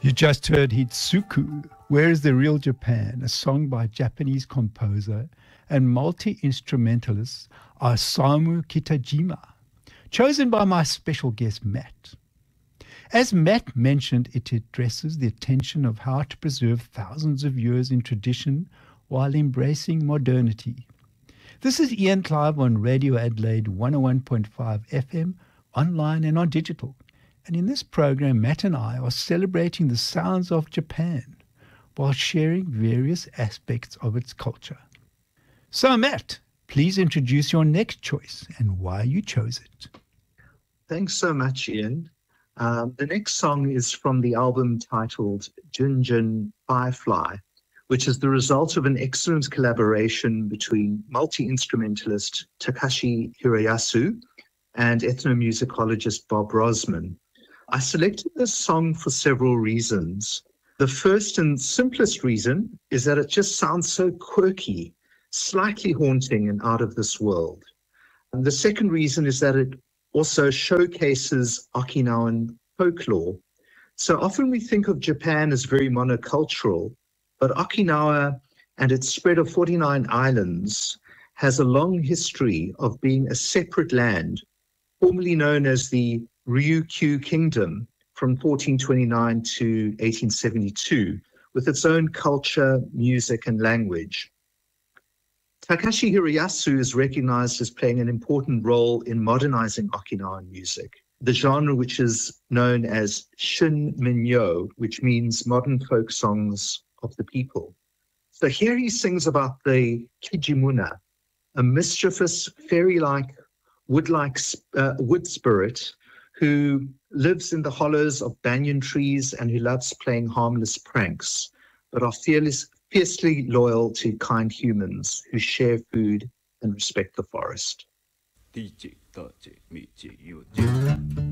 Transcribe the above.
You just heard Hitsuku, Where is the Real Japan, a song by Japanese composer and multi-instrumentalist Osamu Kitajima, chosen by my special guest Matt. As Matt mentioned, it addresses the attention of how to preserve thousands of years in tradition while embracing modernity. This is Ian Clive on Radio Adelaide 101.5 FM, online and on digital. And in this program, Matt and I are celebrating the sounds of Japan while sharing various aspects of its culture. So, Matt, please introduce your next choice and why you chose it. Thanks so much, Ian. The next song is from the album titled Jinjin Firefly, which is the result of an excellent collaboration between multi-instrumentalist Takashi Hiroyasu and ethnomusicologist Bob Rosman. I selected this song for several reasons. The first and simplest reason is that it just sounds so quirky, slightly haunting and out of this world. And the second reason is that it also showcases Okinawan folklore. So often we think of Japan as very monocultural, but Okinawa and its spread of 49 islands has a long history of being a separate land, formerly known as the Ryukyu Kingdom from 1429 to 1872, with its own culture, music, and language. Takashi Hiroyasu is recognized as playing an important role in modernizing Okinawan music, the genre which is known as Shin Minyo, which means modern folk songs of the people. So here he sings about the Kijimuna, a mischievous, fairy-like, wood spirit who lives in the hollows of banyan trees and who loves playing harmless pranks, but are fiercely loyal to kind humans who share food and respect the forest. DJ,